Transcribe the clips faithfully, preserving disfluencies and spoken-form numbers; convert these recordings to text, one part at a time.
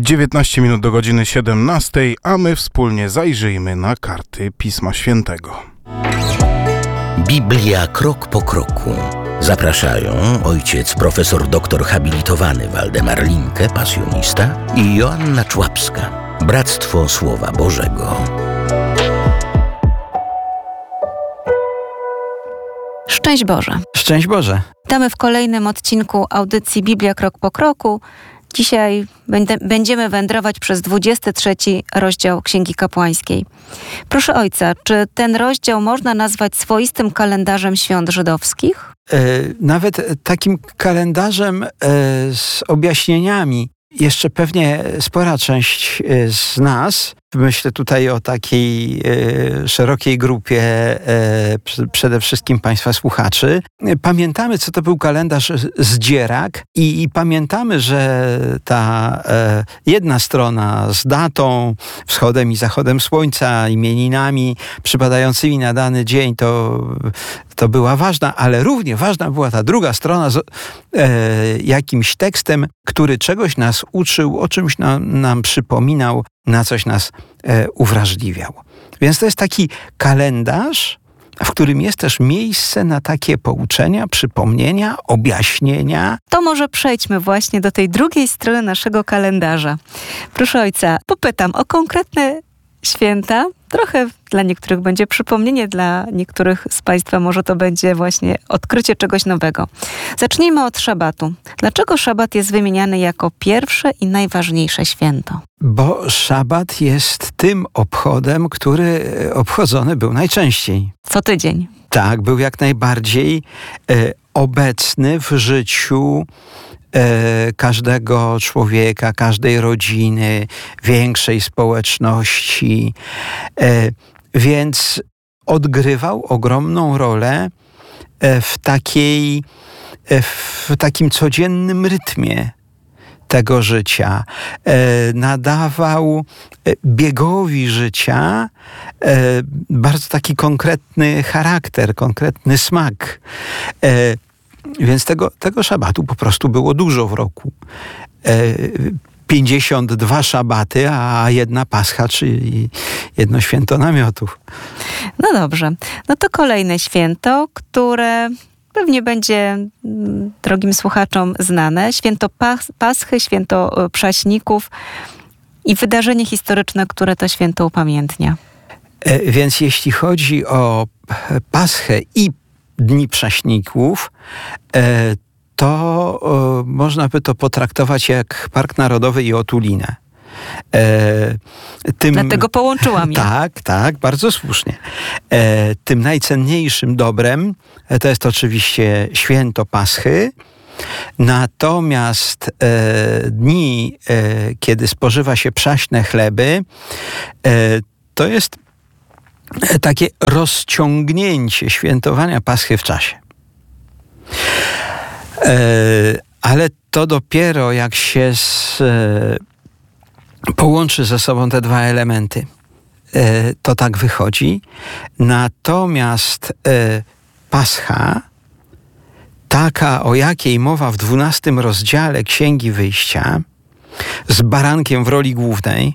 dziewiętnaście minut do godziny siedemnastej, a my wspólnie zajrzyjmy na karty Pisma Świętego. Biblia krok po kroku. Zapraszają ojciec profesor doktor habilitowany Waldemar Linke, pasjonista, i Joanna Człapska, Bractwo Słowa Bożego. Szczęść Boże. Szczęść Boże. Witamy w kolejnym odcinku audycji Biblia krok po kroku. Dzisiaj będę, będziemy wędrować przez dwudziesty trzeci rozdział Księgi Kapłańskiej. Proszę ojca, czy ten rozdział można nazwać swoistym kalendarzem świąt żydowskich? E, nawet takim kalendarzem e, z objaśnieniami. Jeszcze pewnie spora część z nas, myślę tutaj o takiej e, szerokiej grupie, e, przede wszystkim Państwa słuchaczy, pamiętamy, co to był kalendarz zdzierak i, i pamiętamy, że ta e, jedna strona z datą, wschodem i zachodem słońca, imieninami przypadającymi na dany dzień, to, to była ważna, ale równie ważna była ta druga strona z e, jakimś tekstem, który czegoś nas uczył, o czymś nam, nam przypominał, na coś nas e, uwrażliwiał. Więc to jest taki kalendarz, w którym jest też miejsce na takie pouczenia, przypomnienia, objaśnienia. To może przejdźmy właśnie do tej drugiej strony naszego kalendarza. Proszę ojca, popytam o konkretne święta. Trochę dla niektórych będzie przypomnienie, dla niektórych z Państwa może to będzie właśnie odkrycie czegoś nowego. Zacznijmy od szabatu. Dlaczego szabat jest wymieniany jako pierwsze i najważniejsze święto? Bo szabat jest tym obchodem, który obchodzony był najczęściej. Co tydzień. Tak, był jak najbardziej e, obecny w życiu E, każdego człowieka, każdej rodziny, większej społeczności. E, więc odgrywał ogromną rolę e, w takiej, e, w takim codziennym rytmie tego życia. E, nadawał biegowi życia e, bardzo taki konkretny charakter, konkretny smak. E, Więc tego, tego szabatu po prostu było dużo w roku. E, pięćdziesiąt dwa szabaty, a jedna Pascha, czyli jedno święto namiotów. No dobrze. No to kolejne święto, które pewnie będzie drogim słuchaczom znane. Święto Pas- Paschy, święto Przaśników i wydarzenie historyczne, które to święto upamiętnia. E, więc jeśli chodzi o Paschę i Dni Przaśników, to można by to potraktować jak Park Narodowy i Otulinę. Tym, Dlatego połączyłam je. Tak, tak, bardzo słusznie. Tym najcenniejszym dobrem to jest oczywiście święto Paschy, natomiast dni, kiedy spożywa się przaśne chleby, to jest takie rozciągnięcie świętowania Paschy w czasie. E, ale to dopiero jak się z, e, połączy ze sobą te dwa elementy, e, to tak wychodzi. Natomiast e, Pascha, taka o jakiej mowa w dwunastym rozdziale Księgi Wyjścia, z barankiem w roli głównej,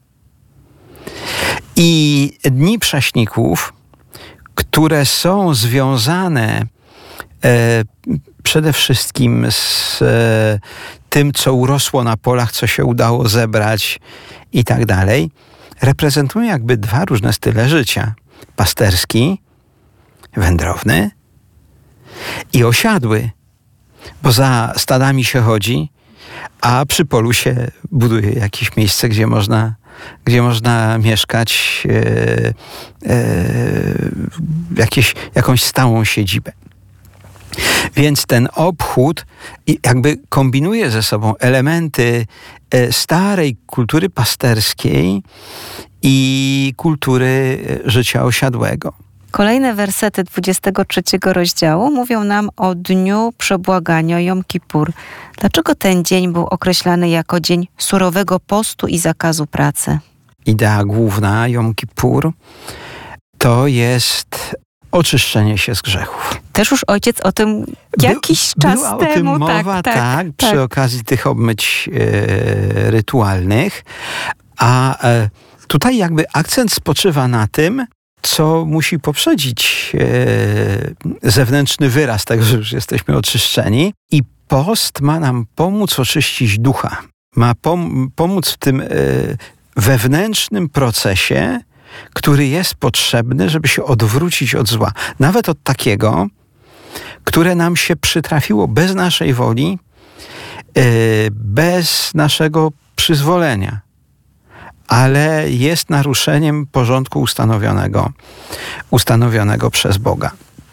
i Dni Przaśników, które są związane e, przede wszystkim z e, tym, co urosło na polach, co się udało zebrać i tak dalej, reprezentują jakby dwa różne style życia. Pasterski, wędrowny i osiadły, bo za stadami się chodzi, a przy polu się buduje jakieś miejsce, gdzie można gdzie można mieszkać, e, e, jakieś, jakąś stałą siedzibę. Więc ten obchód jakby kombinuje ze sobą elementy e, starej kultury pasterskiej i kultury życia osiadłego. Kolejne wersety dwudziestego trzeciego rozdziału mówią nam o dniu przebłagania Jom Kippur. Dlaczego ten dzień był określany jako dzień surowego postu i zakazu pracy? Idea główna Jom Kippur to jest oczyszczenie się z grzechów. Też już ojciec o tym jakiś By, czas była temu. o tym mowa, tak, tak, tak, przy tak. okazji tych obmyć e, rytualnych. A e, tutaj jakby akcent spoczywa na tym, co musi poprzedzić e, zewnętrzny wyraz tego, że już jesteśmy oczyszczeni. I post ma nam pomóc oczyścić ducha. Ma pom- pomóc w tym e, wewnętrznym procesie, który jest potrzebny, żeby się odwrócić od zła. Nawet od takiego, które nam się przytrafiło bez naszej woli, e, bez naszego przyzwolenia, ale jest naruszeniem porządku ustanowionego, ustanowionego przez Boga.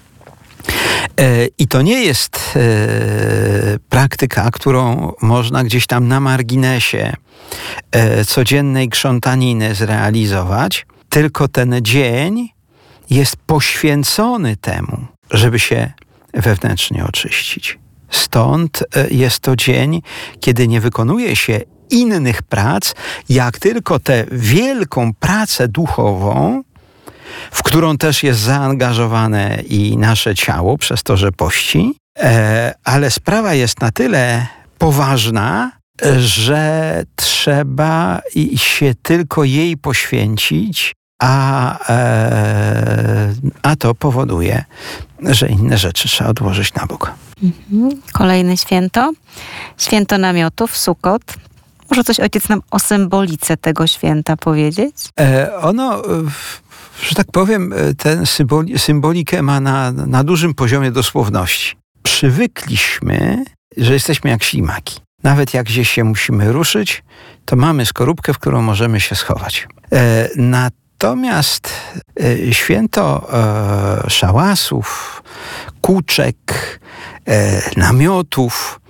E, I to nie jest e, praktyka, którą można gdzieś tam na marginesie e, codziennej krzątaniny zrealizować, tylko ten dzień jest poświęcony temu, żeby się wewnętrznie oczyścić. Stąd e, jest to dzień, kiedy nie wykonuje się innych prac, jak tylko tę wielką pracę duchową, w którą też jest zaangażowane i nasze ciało przez to, że pości, e, ale sprawa jest na tyle poważna, że trzeba i się tylko jej poświęcić, a, e, a to powoduje, że inne rzeczy trzeba odłożyć na bok. Mhm. Kolejne święto. Święto namiotów, Sukot. Może coś ojciec nam o symbolice tego święta powiedzieć? E, ono, że tak powiem, tę symboli, symbolikę ma na, na dużym poziomie dosłowności. Przywykliśmy, że jesteśmy jak ślimaki. Nawet jak gdzieś się musimy ruszyć, to mamy skorupkę, w którą możemy się schować. E, natomiast e, święto e, szałasów, kuczek, e, namiotów,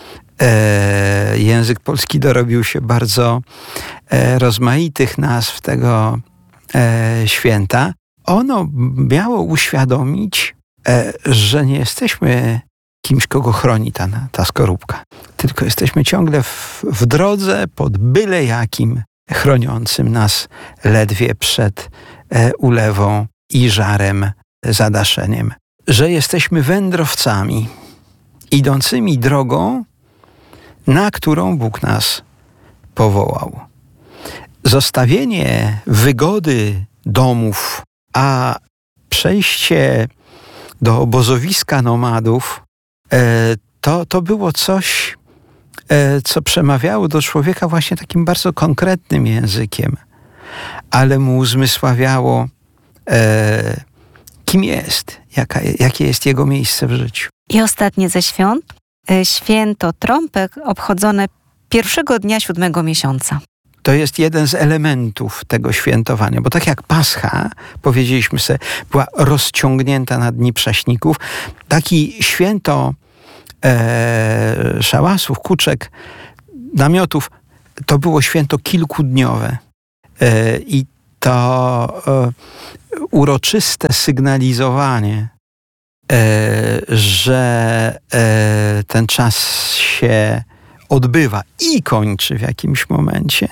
e, język polski dorobił się bardzo e, rozmaitych nazw tego e, święta. Ono miało uświadomić, e, że nie jesteśmy kimś, kogo chroni ta, ta skorupka. Tylko jesteśmy ciągle w, w drodze pod byle jakim chroniącym nas ledwie przed e, ulewą i żarem, zadaszeniem. Że jesteśmy wędrowcami, idącymi drogą, na którą Bóg nas powołał. Zostawienie wygody domów, a przejście do obozowiska nomadów, To, to było coś, co przemawiało do człowieka właśnie takim bardzo konkretnym językiem, ale mu uzmysławiało, e, kim jest, jaka, jakie jest jego miejsce w życiu. I ostatnie ze świąt, święto trąbek obchodzone pierwszego dnia siódmego miesiąca. To jest jeden z elementów tego świętowania, bo tak jak Pascha, powiedzieliśmy sobie, była rozciągnięta na dni prześników, taki święto e, szałasów, kuczek, namiotów, to było święto kilkudniowe. E, I to e, uroczyste sygnalizowanie, e, że e, ten czas się odbywa i kończy w jakimś momencie,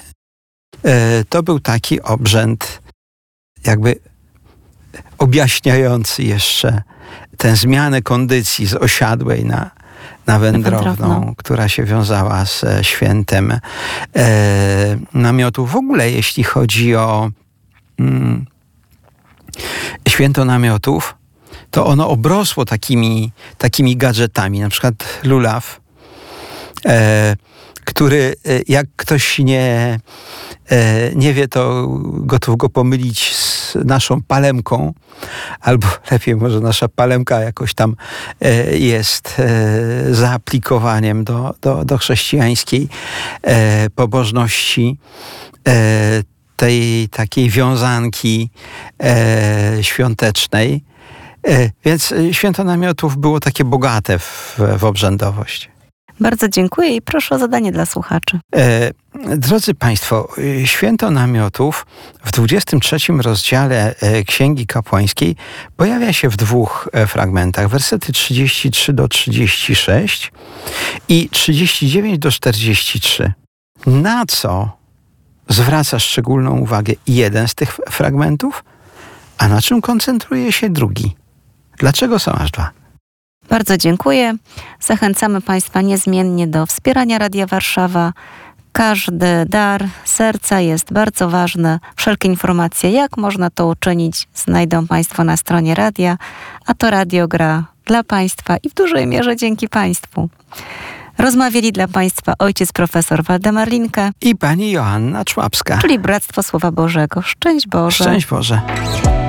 to był taki obrzęd jakby objaśniający jeszcze tę zmianę kondycji z osiadłej na, na wędrowną, wędrowną, która się wiązała z świętem e, namiotu. W ogóle jeśli chodzi o mm, święto namiotów, to ono obrosło takimi, takimi gadżetami, na przykład lulaw, e, który jak ktoś nie, nie wie, to gotów go pomylić z naszą palemką, albo lepiej może nasza palemka jakoś tam jest zaaplikowaniem do, do, do chrześcijańskiej pobożności, tej takiej wiązanki świątecznej. Więc święto namiotów było takie bogate w, w obrzędowość. Bardzo dziękuję i proszę o zadanie dla słuchaczy. E, drodzy Państwo, święto namiotów w dwudziestym trzecim rozdziale Księgi Kapłańskiej pojawia się w dwóch fragmentach. Wersety trzydzieści trzy do trzydziestu sześciu i trzydzieści dziewięć do czterdziestu trzech. Na co zwraca szczególną uwagę jeden z tych fragmentów, a na czym koncentruje się drugi? Dlaczego są aż dwa? Bardzo dziękuję. Zachęcamy Państwa niezmiennie do wspierania Radia Warszawa. Każdy dar serca jest bardzo ważny. Wszelkie informacje, jak można to uczynić, znajdą Państwo na stronie radia, a to radio gra dla Państwa i w dużej mierze dzięki Państwu. Rozmawiali dla Państwa ojciec profesor Waldemar Linke I pani Joanna Człapska. czyli Bractwo Słowa Bożego. Szczęść Boże. Szczęść Boże.